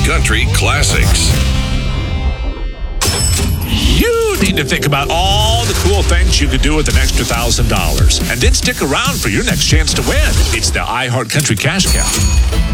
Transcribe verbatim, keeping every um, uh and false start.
Country Classics. You need to think about all the cool things you could do with an extra one thousand dollars. And then stick around for your next chance to win. It's the iHeart Country Cash Cow.